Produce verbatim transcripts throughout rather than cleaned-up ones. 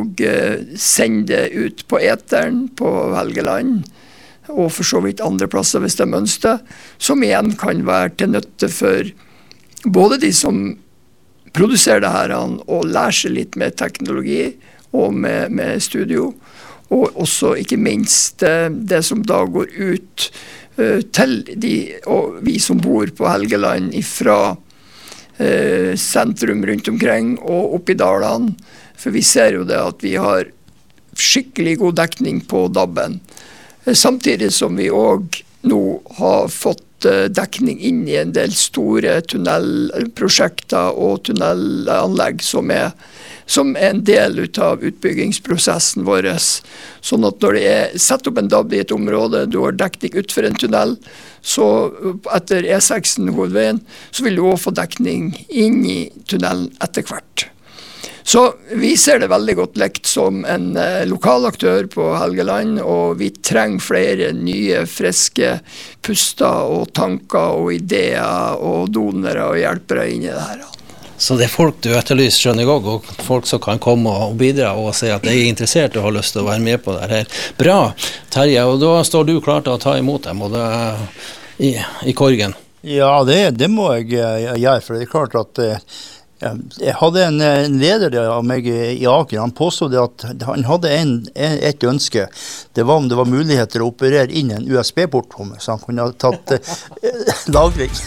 og eh, sende det ut på eteren på Helgeland, og for så vidt andre plasser hvis de ønsker, som igjen kan være til nytte for både de som produserer det her, og lærer seg litt med teknologi og med, med studio, og også ikke minst eh, det som da går ut eh, til de, og vi som bor på Helgeland ifra eh, sentrum rundt omkring og opp i dalene, for vi ser jo det at vi har skikkelig god dekning på D A B-en. Samtidig som vi også nå har fått dekning inn i en del store tunnelprosjekter og tunnelanlegg som er, som er en del av utbyggingsprosessen vår. Sånn at når det er sett opp en D A B i et område, du har dekning ut for en tunnel, så etter E seks hovedveien, så vil du også få dekning inn i tunnelen etter hvert. Så vi ser det veldig godt lekt som en eh, lokal aktør på Helgeland, og vi trenger flere nye, friske puster og tanker og ideer og donere og hjelpere inn i det her. Så det er folk du etterlyser, skjønner jeg også, og folk som kan komme og bidra og si at de er interessert og har lyst til å være med på det her. Bra, Terje, og da står du klar til å ta imot dem og det, i, i korgen. Ja, det, det må jeg gjøre, for det er klart at jeg hadde en, en leder av meg i Aker, han påstod at han hadde en, et ønske. Det var om det var muligheter å operere inn en U S B-port på meg, så han kunne ha tatt eh, lagring.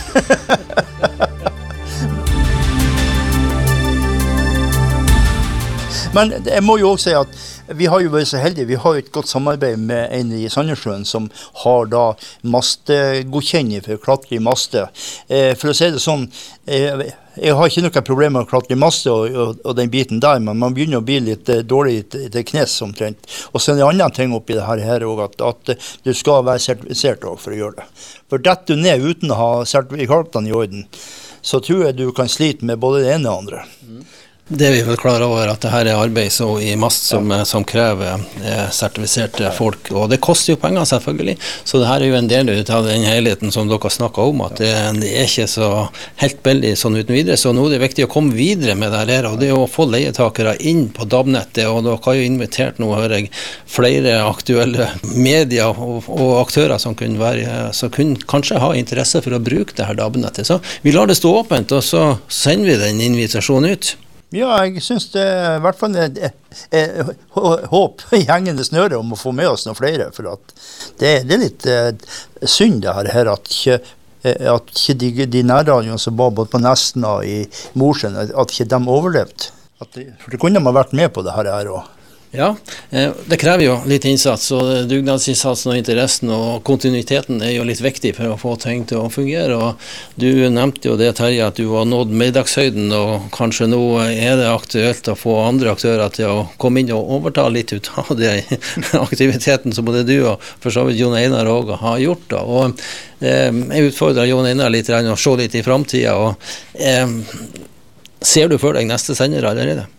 Men jeg må jo også si at vi har jo vært så heldige, vi har jo et godt samarbeid med en i Sandnessjøen som har da mastegodkjenning for å klatre i maste. Eh, for å si det sånn, eh, jeg har ikke noe problem med å klatre i maste og, og, og den biten der, men man begynner å bli litt eh, dårlig til, til knes omtrent. Og så er det andre ting oppi det her, her også, at, at du skal være sertifisert også for å gjøre det. For detter du ned uten å ha sertifikatene i orden, så tror jeg du kan slite med både det ene og det andre. Mm. Det er vi vel klar over at det her er arbeid så i mast som, som krever eh, sertifiserte folk, og det koster jo penger selvfølgelig, så det her er jo en del av den helheten som dere snakket om, at det, det er ikke så helt billig sånn uten videre, så nå er det viktig å komme videre med det her, og det er å få leietakere inn på D A B-nettet, og dere har jo invitert nå, hører jeg, flere aktuelle medier og, og aktører som kunne, være, som kunne kanskje ha interesse for å bruke det her D A B-nettet, så vi lar det stå åpent, og så sender vi den invitasjonen ut. Ja, jeg synes det er i hvert fall et, et, et håp i hengende snøre om å få med oss noen flere, for at det, det er litt uh, synd det her, at ikke, at ikke de, de nærradioene som var både på Nesna og i Mosjøen, at ikke de overlevde. At det, for det kunne man vært med på det her også. Ja, det krever jo litt innsats, og dugnadsinnsatsen og interessen og kontinuiteten er jo litt viktig for å få ting til å fungere, og du nevnte jo det, Terje, at du har nådd middagshøyden, og kanskje nå er det aktuelt å få andre aktører til å komme inn og overta litt ut av den aktiviteten som både du og for så vidt Jon Einar også har gjort da. Og eh, jeg utfordrer Jon Einar litt å se litt i fremtiden, og eh, ser du for deg neste sender allerede?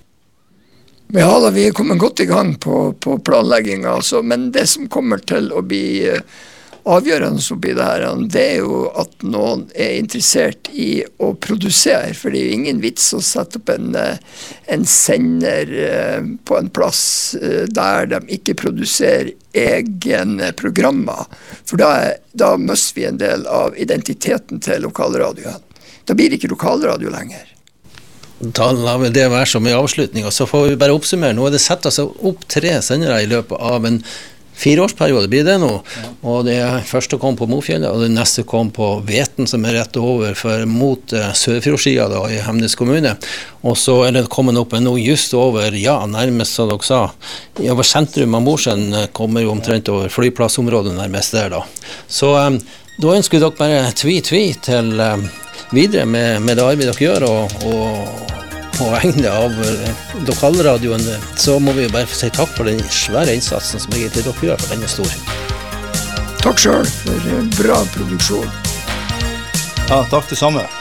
Ja da, vi er kommet godt i gang på, på planleggingen, altså. Men det som kommer til å bli avgjørende oppi det her, det er jo at noen er interessert i å produsere, for det er jo ingen vits å sette opp en, en sender på en plass der de ikke produserer egne programmer, for da, da mister vi en del av identiteten til lokalradioen. Da blir det ikke lokalradio lenger. Da lar vi det være som i avslutning, og så får vi bare oppsummere. Nå er det sett altså opp tre sendere i løpet av en fireårsperiode, blir det nå. Og det første kom på Mofjellet, og det neste kom på Veten, som er rett over for, mot uh, Sørfjordsida da, i Hemnes kommune. Og så er det kommet opp en nå just over, ja, nærmest som dere sa, over sentrum av Mosjøen kommer jo omtrent over flyplassområdet nærmest der da. Så um, da ønsker dere bare tvi-tvi til um, videre med, med det arbeidet dere gjør, og, og på vegne av lokalradioen, så må vi jo bare si takk for den svære innsatsen som egentlig dere gjør, for den er stor. Takk selv for bra produksjon. Ja, takk det samme.